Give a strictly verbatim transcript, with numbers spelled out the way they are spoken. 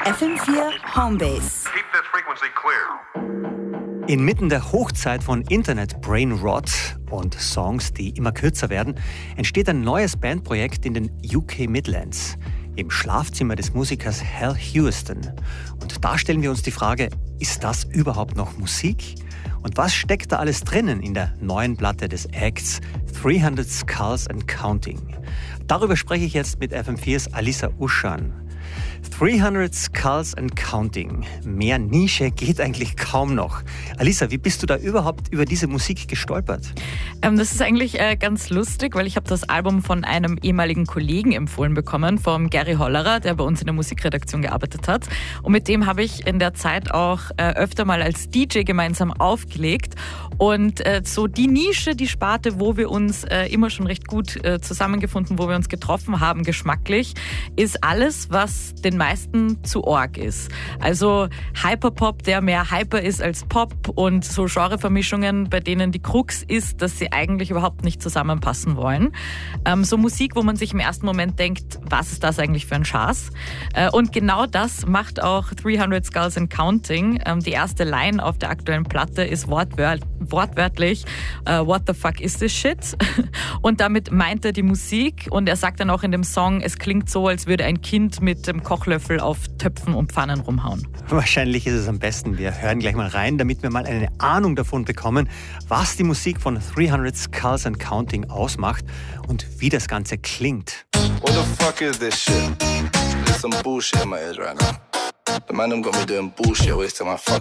F M vier Homebase. Keep this frequency clear. Inmitten der Hochzeit von Internet Brain Rot und Songs, die immer kürzer werden, entsteht ein neues Bandprojekt in den U K Midlands, im Schlafzimmer des Musikers Hal Houston. Und da stellen wir uns die Frage, ist das überhaupt noch Musik? Und was steckt da alles drinnen in der neuen Platte des Acts dreihundert Skulls and Counting? Darüber spreche ich jetzt mit F M viers Alissa Uschan. dreihundert Skulls and Counting. Mehr Nische geht eigentlich kaum noch. Alissa, wie bist du da überhaupt über diese Musik gestolpert? Ähm, das ist eigentlich äh, ganz lustig, weil ich habe das Album von einem ehemaligen Kollegen empfohlen bekommen, vom Gary Hollerer, der bei uns in der Musikredaktion gearbeitet hat. Und mit dem habe ich in der Zeit auch äh, öfter mal als D J gemeinsam aufgelegt. Und äh, so die Nische, die Sparte, wo wir uns äh, immer schon recht gut äh, zusammengefunden, wo wir uns getroffen haben, geschmacklich, ist alles, was den meisten zu arg ist. Also Hyperpop, der mehr Hyper ist als Pop, und so Genrevermischungen, bei denen die Krux ist, dass sie eigentlich überhaupt nicht zusammenpassen wollen. Ähm, so Musik, wo man sich im ersten Moment denkt, was ist das eigentlich für ein Schaß? Äh, und genau das macht auch dreihundert Skulls and Counting. Ähm, die erste Line auf der aktuellen Platte ist wortwör- wortwörtlich uh, What the fuck is this shit? Und damit meint er die Musik, und er sagt dann auch in dem Song, es klingt so, als würde ein Kind mit dem Kochlöffel auf Töpfen und Pfannen rumhauen. Wahrscheinlich ist es am besten, wir hören gleich mal rein, damit wir mal eine Ahnung davon bekommen, was die Musik von dreihundert Skulls and Counting ausmacht und wie das Ganze klingt. What the fuck is this shit? There's some bullshit in my ears right now. The man them got me doing bullshit, wasting my fucking